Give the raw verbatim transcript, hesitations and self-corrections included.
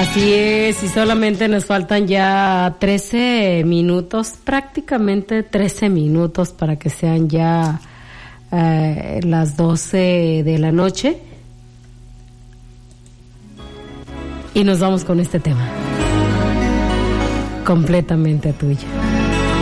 Así es, y solamente nos faltan ya trece minutos, prácticamente trece minutos para que sean ya eh, las doce de la noche. Y nos vamos con este tema. Completamente tuyo.